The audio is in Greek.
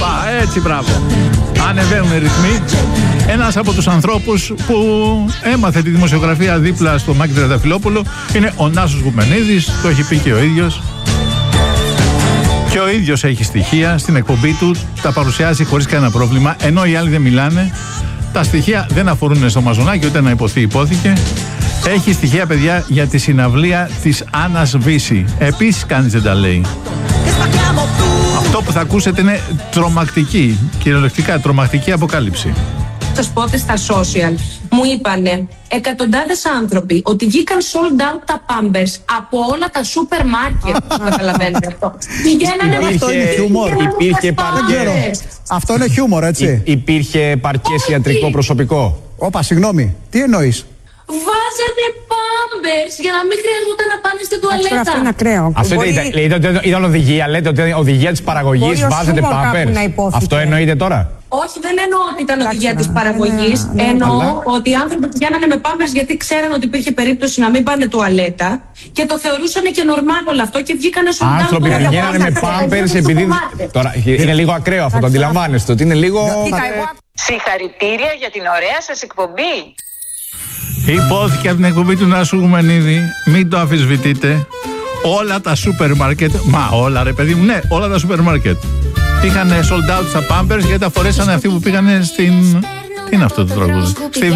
Οπα, έτσι, μπράβο. Ανεβαίνουν οι ρυθμοί. Ένας από τους ανθρώπους που έμαθε τη δημοσιογραφία δίπλα στο Μάκη Τριανταφυλόπουλο είναι ο Νάσος Γουμενίδης, το έχει πει και ο ίδιος. Και ο ίδιος έχει στοιχεία στην εκπομπή του, τα παρουσιάζει χωρίς κανένα πρόβλημα, ενώ οι άλλοι δεν μιλάνε. Τα στοιχεία δεν αφορούν στο Μαζονάκι, ούτε να υποθεί υπόθηκε. Έχει στοιχεία, παιδιά, για τη συναυλία της Άννας Βύση. Επίσης κανείς δεν τα λέει. Αυτό που θα ακούσετε είναι τρομακτική, κυριολεκτικά τρομακτική αποκάλυψη. Το σπότε στα social μου είπανε εκατοντάδες άνθρωποι ότι βγήκαν sold out τα Pampers από όλα τα σούπερ μάρκετ. Καταλαβαίνετε αυτό. Πηγαίνανε. Αυτό είναι χιούμορ. Υπήρχε παρκές. Αυτό είναι χιούμορ, έτσι. Υπήρχε παρκές ιατρικό προσωπικό. Όπα, συγγνώμη, τι εννοείς? Βάζανε Pampers για να μην χρειαζόταν να πάνε στην τουαλέτα. Αυτό είναι ακραίο. Αυτό ήταν οδηγία, λέτε ότι οδηγία της παραγωγής, βάζετε Pampers. Αυτό εννοείται τώρα? Όχι, δεν εννοώ ότι ήταν οδηγία της παραγωγής. Εννοώ ότι οι άνθρωποι πηγαίνανε με Pampers γιατί ξέραν ότι υπήρχε περίπτωση να μην πάνε τουαλέτα και το θεωρούσαν και νορμάλ όλο αυτό και βγήκανε στον τάγκο. Άνθρωποι πηγαίνανε με Pampers επειδή. Τώρα είναι λίγο ακραίο αυτό, το αντιλαμβάνεστε ότι είναι λίγο. Συγχαρητήρια για την ωραία σας εκπομπή. Υπόθηκε από την εκπομπή του Νάσου Γουμενίδη, μην το αμφισβητείτε. Όλα τα σούπερ μάρκετ, μα όλα ρε παιδί μου, ναι, όλα τα σούπερ μάρκετ είχαν sold out στα Pampers γιατί τα φορέσανε αυτοί που πήγανε στην. Τι είναι αυτό το τραγούδι?